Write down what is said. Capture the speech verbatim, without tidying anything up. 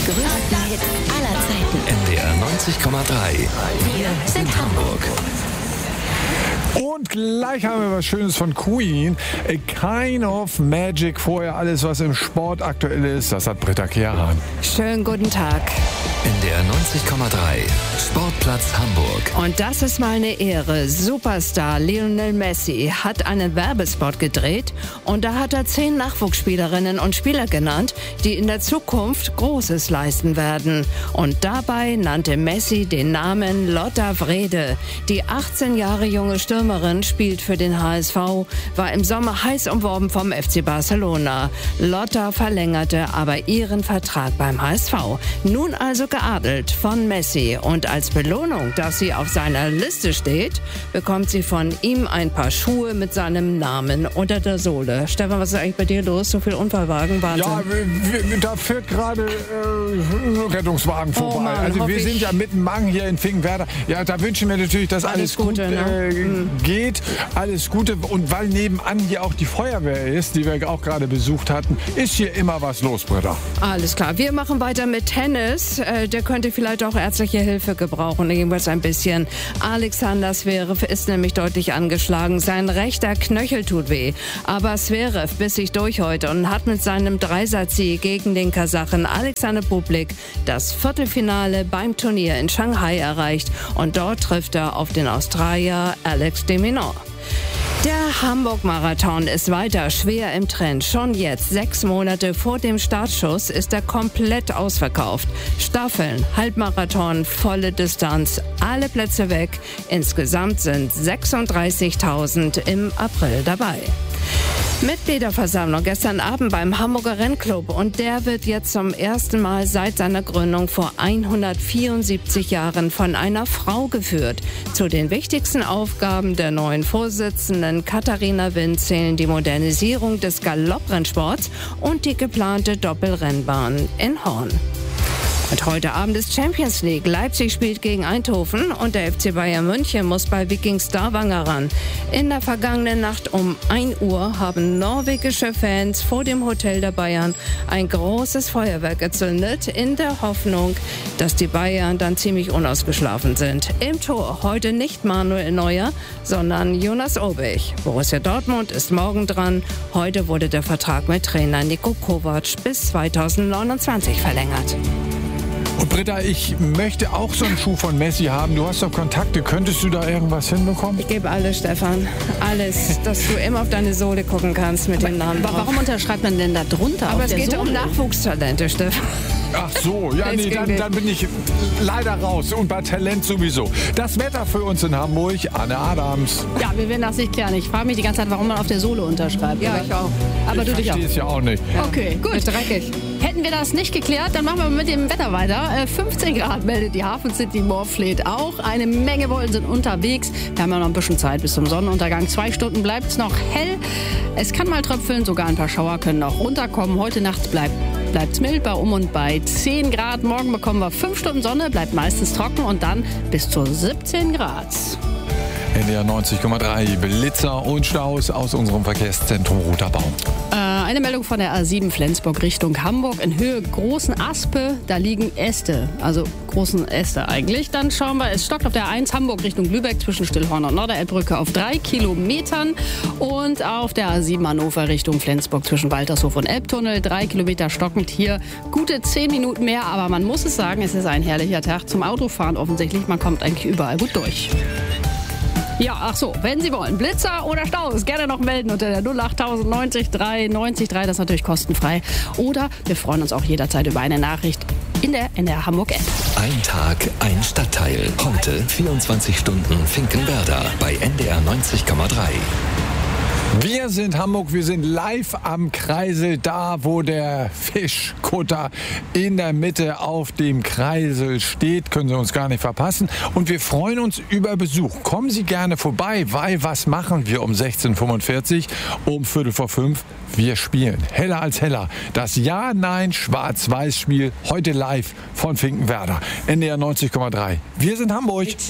größten Hits aller Zeiten. N D R neunzig Komma drei. Wir sind Hamburg. Und gleich haben wir was Schönes von Queen. A Kind of Magic. Vorher alles, was im Sport aktuell ist. Das hat Britta Kehrhahn. Schönen guten Tag. N D R neunzig Komma drei. Sportplatz Hamburg. Und das ist mal eine Ehre. Superstar Lionel Messi hat einen Werbespot gedreht und da hat er zehn Nachwuchsspielerinnen und Spieler genannt, die in der Zukunft Großes leisten werden. Und dabei nannte Messi den Namen Lotta Wrede. Die achtzehn Jahre junge Stürmerin spielt für den H S V, war im Sommer heiß umworben vom F C Barcelona. Lotta verlängerte aber ihren Vertrag beim H S V. Nun also geadelt von Messi und als Belohnung, dass sie auf seiner Liste steht, bekommt sie von ihm ein paar Schuhe mit seinem Namen unter der Sohle. Stefan, was ist eigentlich bei dir los? So viel Unfallwagen, Wahnsinn. Ja, wir, wir, da fährt gerade äh, Rettungswagen vorbei. Oh Mann, also wir ich. sind ja mitten Mang hier in Finkenwerder. Ja, da wünschen wir natürlich, dass alles, Alles Gute, gut ne? äh, Mhm. geht. Alles Gute. Und weil nebenan hier auch die Feuerwehr ist, die wir auch gerade besucht hatten, ist hier immer was los, Britta. Alles klar, wir machen weiter mit Tennis. Äh, der könnte vielleicht auch ärztliche Hilfe gebrauchen, jedenfalls ein bisschen. Alexander Zverev ist nämlich deutlich angeschlagen. Sein rechter Knöchel tut weh. Aber Zverev biss sich durch heute und hat mit seinem Dreisatz-Sieg gegen den Kasachen Alexander Bublik das Viertelfinale beim Turnier in Shanghai erreicht. Und dort trifft er auf den Australier Alex de Minaur. Der Hamburg-Marathon ist weiter schwer im Trend. Schon jetzt, sechs Monate vor dem Startschuss, ist er komplett ausverkauft. Staffeln, Halbmarathon, volle Distanz, alle Plätze weg. Insgesamt sind sechsunddreißigtausend im April dabei. Mitgliederversammlung gestern Abend beim Hamburger Rennclub und der wird jetzt zum ersten Mal seit seiner Gründung vor hundertvierundsiebzig Jahren von einer Frau geführt. Zu den wichtigsten Aufgaben der neuen Vorsitzenden Katharina Wind zählen die Modernisierung des Galopprennsports und die geplante Doppelrennbahn in Horn. Und heute Abend ist Champions League. Leipzig spielt gegen Eindhoven und der F C Bayern München muss bei Viking Stavanger ran. In der vergangenen Nacht um ein Uhr haben norwegische Fans vor dem Hotel der Bayern ein großes Feuerwerk gezündet, in der Hoffnung, dass die Bayern dann ziemlich unausgeschlafen sind. Im Tor heute nicht Manuel Neuer, sondern Jonas Obich. Borussia Dortmund ist morgen dran. Heute wurde der Vertrag mit Trainer Niko Kovac bis zweitausendneunundzwanzig verlängert. Und Britta, ich möchte auch so einen Schuh von Messi haben. Du hast doch Kontakte. Könntest du da irgendwas hinbekommen? Ich gebe alles, Stefan. Alles, dass du immer auf deine Sohle gucken kannst mit dem Namen. Aber warum unterschreibt man denn da drunter? Aber auf es der geht Sohle? um Nachwuchstalente, Stefan. Ach so, ja, nee, dann, dann bin ich leider raus. Und bei Talent sowieso. Das Wetter für uns in Hamburg, Anne Adams. Ja, wir werden das nicht klären. Ich frage mich die ganze Zeit, warum man auf der Sohle unterschreibt. Ja, aber, ich auch. Aber ich du dich auch. verstehe es ja auch nicht. Okay, gut. Ist dreckig. Hätten wir das nicht geklärt, dann machen wir mit dem Wetter weiter. Äh, fünfzehn Grad meldet die Hafen City Morfleet auch. Eine Menge Wolken sind unterwegs. Wir haben ja noch ein bisschen Zeit bis zum Sonnenuntergang. Zwei Stunden bleibt es noch hell. Es kann mal tröpfeln, sogar ein paar Schauer können noch runterkommen. Heute Nacht bleibt es mild bei um und bei zehn Grad. Morgen bekommen wir fünf Stunden Sonne, bleibt meistens trocken und dann bis zu siebzehn Grad. N D R neunzig Komma drei, Blitzer und Staus aus unserem Verkehrszentrum Roter Baum. Äh, eine Meldung von der A sieben Flensburg Richtung Hamburg. In Höhe Großen Aspe, da liegen Äste, also großen Äste eigentlich. Dann schauen wir, es stockt auf der eins Hamburg Richtung Lübeck zwischen Stillhorn und Norderelbbrücke auf drei Kilometern. Und auf der A sieben Hannover Richtung Flensburg zwischen Waltershof und Elbtunnel. Drei Kilometer stockend hier. Gute zehn Minuten mehr, aber man muss es sagen, es ist ein herrlicher Tag zum Autofahren offensichtlich. Man kommt eigentlich überall gut durch. Ja, ach so, wenn Sie wollen, Blitzer oder Staus, gerne noch melden unter der null acht neunzig drei neunzig drei, das ist natürlich kostenfrei. Oder wir freuen uns auch jederzeit über eine Nachricht in der N D R Hamburg App. Ein Tag, ein Stadtteil. Heute vierundzwanzig Stunden Finkenwerder bei N D R neunzig Komma drei. Wir sind Hamburg, wir sind live am Kreisel, da wo der Fischkutter in der Mitte auf dem Kreisel steht, können Sie uns gar nicht verpassen. Und wir freuen uns über Besuch. Kommen Sie gerne vorbei, weil was machen wir um sechzehn Uhr fünfundvierzig, um Viertel vor fünf? Wir spielen Heller als Heller. Das Ja-Nein-Schwarz-Weiß-Spiel heute live von Finkenwerder. N D R neunzig Komma drei. Wir sind Hamburg.